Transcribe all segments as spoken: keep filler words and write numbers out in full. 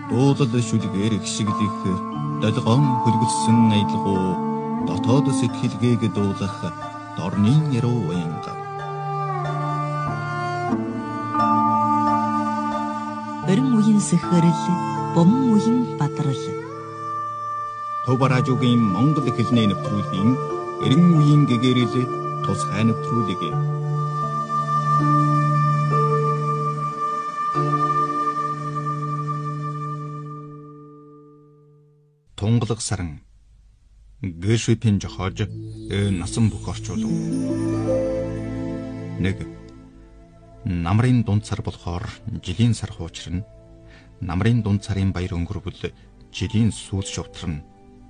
дуулал шүлгээр ихшиглэх долгоон хөлгөссөн аялгуу дотоод сэтгэлгээг дуулах дорны яруу уянга. Өрн үеийн сэхэрэл, бомн үеийн бадрал. Төв радиогийн Монгол хэлний нэвтрүүлгийн эрен үеийн гэгэрэл тусгай нэвтрүүлэг. Тунгалаг саран Гэшвипийн жохож насан бүх орчуулав. Нэг намрын дунд сар болохоор жилийн сар хуучрна. Намрын дунд сарын баяр өнгөрвөл жилийн сүүл шувтарна.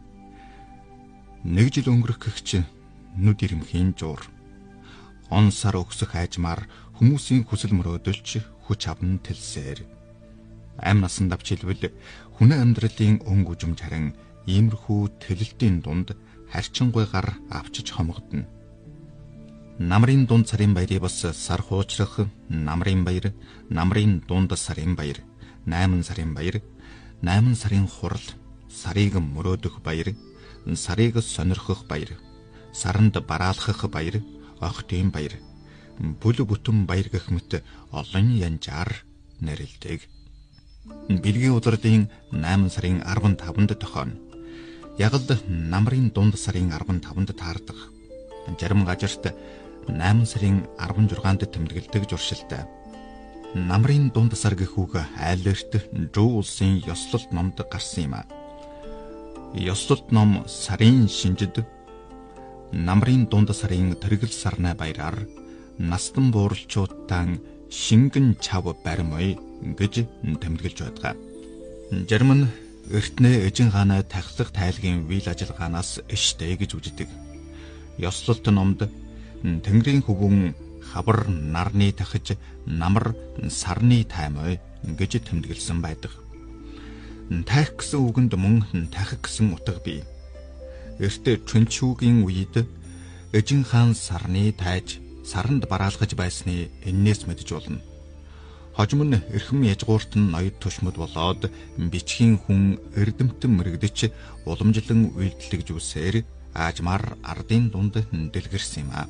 Нэг жил өнгөрөх гэгч нүд ирэмхийн жуур. Он сар өгсөх айжмаар хүмүүсийн хүсэл мөрөөдөлч хүч аван тэлсээр. Ам насан давч хэлбэл хүн амьдралын өнгө үжимж харин иймэрхүү тэлэлтийн дунд харьчингуй гар авчиж хомгодно. Намрын дунд сарын баярыг бас сар хуучрах намрын баяр, намрын дунд сарын баяр, найман сарын баяр, найман сарын хурал, сарыг мөрөөдөх баяр, сарыг сонирхох баяр, саранд бараалхах баяр, охтын баяр, бүл бүтэн баяр гэх мэт олон янжаар нэрлэдэг. Бэлгийн удирдын найман сарын арван таванд тохионо. Яг л намрын дунд сарын арван таванд таардаг. Зарим газарт найман сарын арван жургаанд тэмдэглэдэг журшилтай. Намрын дунд сар гэх үг айлэрт Жуу улсын ёслолт номд гарсан юм а. Ёслолт ном сарын шинжид намрын дунд сарын тэргэл сарнай баяраар настан бууралчуудтан шингэн чав баримой гэж тэмдэглэж байдаг. Зарим нь эртнээ эжин хаанаа тахилах тайлгийн үйл ажиллагаанаас эштэй гэж үздэг. Ёслолт номд Тэнгэрийн хөвгөн хавар нарны тахиж намар сарны таймой гэж тэмдэглэсэн байдаг. Тайх гэсэн үгэнд мөн тахих гэсэн утга бий. Эртээ Чүнчүүгийн үед эжин хаан сарны тайж саранд бараалгаж байсны эннээс мэдж болно. Хожим нь эрхэм яжгуурт нь ноёд тушмад болоод бичгийн хүн эрдэмтэн мэрэгдэж уламжлан үйлдэлж үсээр аажмаар ардын дунд дэлгэрсэн юм а.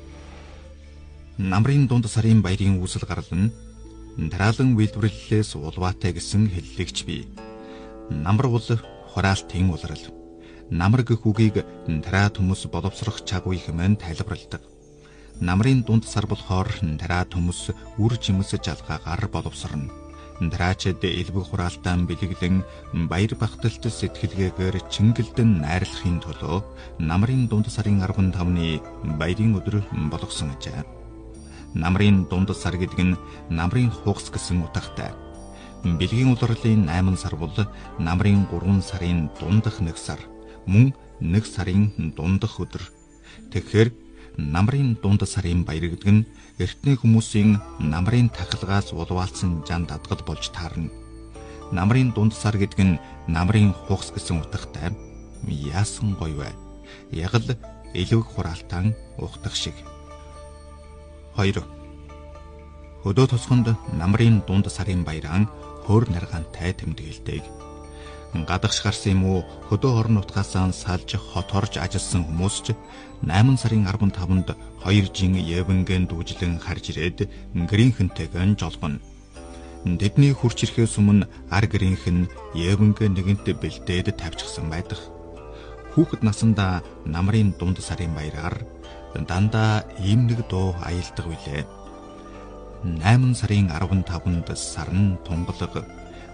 Намрын дунд сарын баярын үүсэл гарал нь тараалан үйлдвэрлэлээс улваатай гэсэн хэллэгч бий. Намар бол хураалтын улирал. Намар гэх үгийг тараад хүмүүс боловсрох чагуй хэмээн тайлбарладаг. Намрын дунд сар болохоор тараад хүмүүс үр жимс жалгаагаар боловсрно. Тараачд элбэг хураалтан бэлэглэн баяр багталт сэтгэлгээгээр чингэлдэн найрлахын төлөө намрын дунд сарын арван тавны баярын өдөр болгосон ажээ. Намрын дунд сар гэдэг нь намрын хугас гэсэн утгатай. Бэлгийн улирлын найман сар бол намрын гурван сарын дундах нэг сар, мөн нэг сарын дундах өдөр. Тэгэхээр намрын дунд сарын баяр гэдэг нь эртний хүмүүсийн намрын тахилгаас улваалсан жан дадгал болж таарна. Намрын дунд сар гэдэг нь намрын хугас гэсэн утгатай. Яасан гоё вэ? Яг л элэг хураалтан ухтах шиг. Хоёр. Хөдөө тосгонд намрын дунд сарын баяран хөр наргаантай тэмдэглэдэг. Гадагш гарсан юм уу хөдөө орон нутгаасаа салж хот орж ажилласан хүмүүс ч найман сарын арван таванд хоёр жин Евангэн дүүжлэн харж ирээд гэрийнхэнтэйгэн жолгоно. Тэдний хурч ирэхээс өмнө ар гэрийнх нь Евангэн нэгэнт бэлдээд тавьчихсан байдаг. Хүүхэд насандаа намрын дунд сарын баяраар дандаа ийм нэг дуу аялдаг билээ. Найман сарын арван таванд сарн тунгалаг